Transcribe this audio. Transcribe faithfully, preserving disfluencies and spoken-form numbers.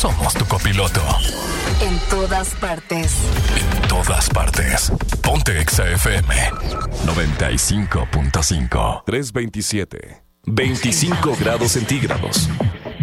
somos tu copiloto. En todas partes. En todas partes. Ponte Exa F M noventa y cinco punto cinco. trescientos veintisiete. veinticinco grados centígrados.